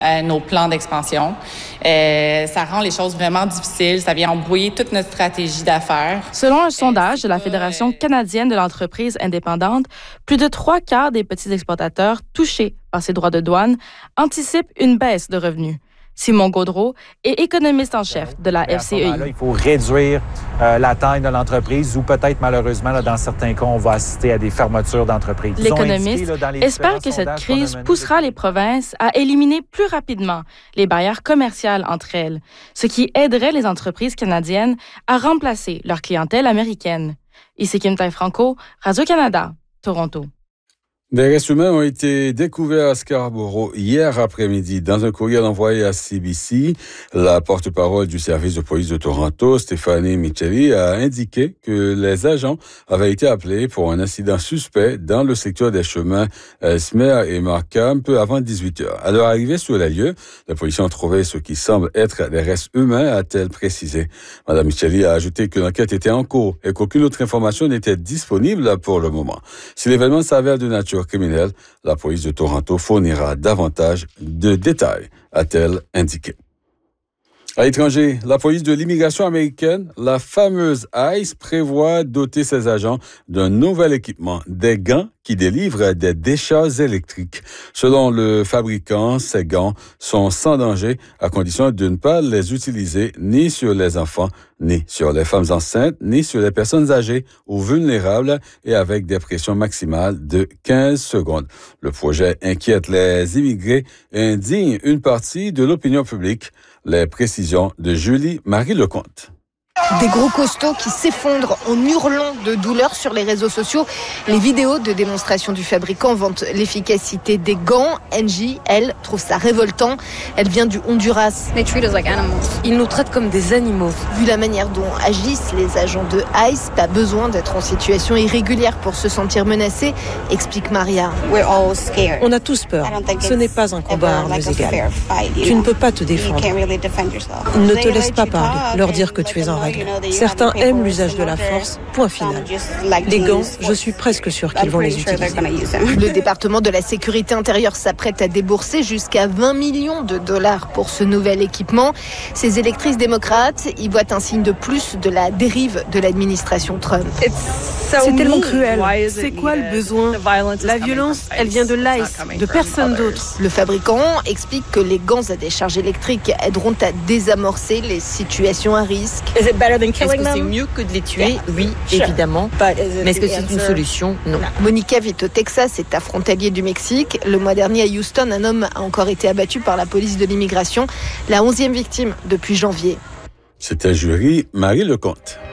nos plans d'expansion. Ça rend les choses vraiment difficiles. Ça vient embrouiller toute notre stratégie d'affaires. Selon un sondage de la Fédération canadienne de l'entreprise indépendante, plus de 3/4 des petits exportateurs touchés par ces droits de douane anticipent une baisse de revenus. Simon Gaudreault est économiste en chef de la FCEI. Il faut réduire la taille de l'entreprise ou peut-être, malheureusement, dans certains cas, on va assister à des fermetures d'entreprises. L'économiste espère que cette crise poussera les provinces à éliminer plus rapidement les barrières commerciales entre elles, ce qui aiderait les entreprises canadiennes à remplacer leur clientèle américaine. Ici Kim Tai-Franco, Radio-Canada, Toronto. Des restes humains ont été découverts à Scarborough hier après-midi. Dans un courriel envoyé à CBC, la porte-parole du service de police de Toronto, Stéphanie Micheli, a indiqué que les agents avaient été appelés pour un incident suspect dans le secteur des chemins Elsmer et Markham peu avant 18 heures. À leur arrivée sur les lieux, la police a trouvé ce qui semble être des restes humains, a-t-elle précisé. Madame Micheli a ajouté que l'enquête était en cours et qu'aucune autre information n'était disponible pour le moment. Si l'événement s'avère de nature criminelle, la police de Toronto fournira davantage de détails, a-t-elle indiqué. À l'étranger, la police de l'immigration américaine, la fameuse ICE, prévoit doter ses agents d'un nouvel équipement, des gants qui délivrent des décharges électriques. Selon le fabricant, ces gants sont sans danger à condition de ne pas les utiliser ni sur les enfants, ni sur les femmes enceintes, ni sur les personnes âgées ou vulnérables et avec des pressions maximales de 15 secondes. Le projet inquiète les immigrés et indigne une partie de l'opinion publique. Les précisions de Julie-Marie Lecomte. Des gros costauds qui s'effondrent en hurlant de douleur sur les réseaux sociaux. Les vidéos de démonstration du fabricant vantent l'efficacité des gants. Angie, elle, trouve ça révoltant. Elle vient du Honduras. Ils nous traitent comme des animaux. Vu la manière dont agissent les agents de ICE, pas besoin d'être en situation irrégulière pour se sentir menacé, explique Maria. On a tous peur. Ce n'est pas un combat à armes égales. Tu ne peux pas te défendre. Ils ne te laissent pas parler, leur dire que tu es en règle. Certains aiment l'usage de la force, point final. Les gants, je suis presque sûre qu'ils vont les utiliser. Le département de la sécurité intérieure s'apprête à débourser jusqu'à 20 millions de dollars pour ce nouvel équipement. Ces électrices démocrates y voient un signe de plus de la dérive de l'administration Trump. C'est tellement cruel. C'est quoi le besoin? La violence, elle vient de l'ICE, de personne d'autre. Le fabricant explique que les gants à décharge électrique aideront à désamorcer les situations à risque. Est-ce que c'est mieux que de les tuer? Oui, évidemment. Mais est-ce que c'est une solution? Non. Monica vit au Texas, est frontalier du Mexique. Le mois dernier à Houston, un homme a encore été abattu par la police de l'immigration, la 11e victime depuis janvier. C'était Julie-Marie Lecomte.